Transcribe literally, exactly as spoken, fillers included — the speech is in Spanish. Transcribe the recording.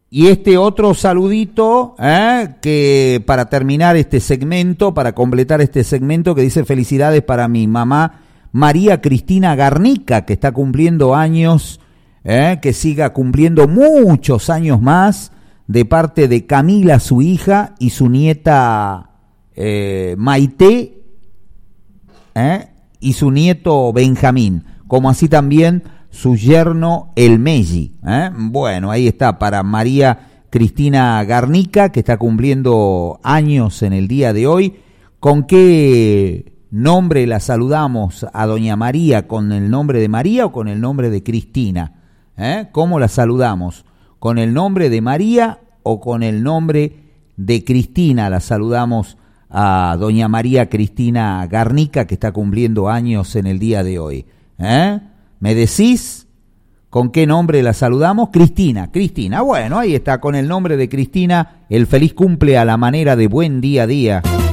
y este otro saludito, ¿eh? que para terminar este segmento, para completar este segmento, que dice felicidades para mi mamá María Cristina Garnica, que está cumpliendo años, ¿eh? que siga cumpliendo muchos años más, de parte de Camila, su hija, y su nieta eh, Maite, ¿eh? y su nieto Benjamín, como así también su yerno El Melli. ¿eh? Bueno, ahí está para María Cristina Garnica, que está cumpliendo años en el día de hoy. ¿Con qué nombre la saludamos a doña María? ¿Con el nombre de María o con el nombre de Cristina? ¿Eh? ¿Cómo la saludamos? ¿Con el nombre de María o con el nombre de Cristina? La saludamos a doña María Cristina Garnica, que está cumpliendo años en el día de hoy. ¿Eh? ¿Me decís con qué nombre la saludamos? Cristina, Cristina. Bueno, ahí está, con el nombre de Cristina, el feliz cumple a la manera de buen día a día.